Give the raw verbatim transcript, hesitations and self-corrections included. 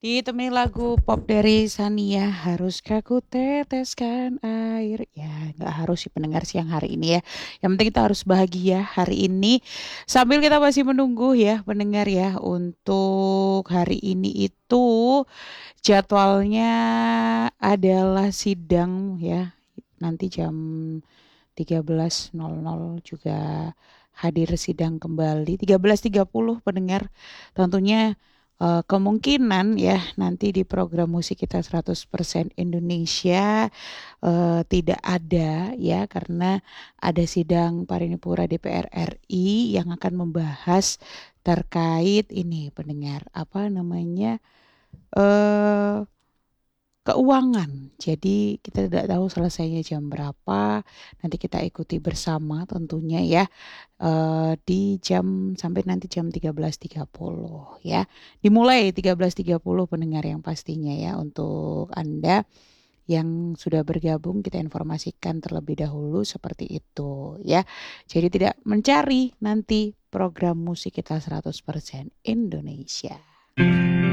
Ditemani lagu pop dari Shania, Haruskah Ku Teteskan Air. Ya, nggak harus sih pendengar siang hari ini ya. Yang penting kita harus bahagia hari ini. Sambil kita masih menunggu ya pendengar ya. Untuk hari ini itu jadwalnya adalah sidang ya. Nanti jam tiga belas nol nol juga hadir sidang kembali. tiga belas tiga puluh pendengar tentunya eh, kemungkinan ya nanti di program musik kita seratus persen Indonesia eh, tidak ada ya karena ada sidang paripurna D P R R I yang akan membahas terkait ini pendengar apa namanya eh keuangan. Jadi kita tidak tahu selesainya jam berapa. Nanti kita ikuti bersama tentunya ya eh, di jam sampai nanti jam tiga belas tiga puluh ya. Dimulai tiga belas tiga puluh pendengar yang pastinya ya untuk Anda yang sudah bergabung kita informasikan terlebih dahulu seperti itu ya. Jadi tidak mencari nanti program musik kita seratus persen Indonesia.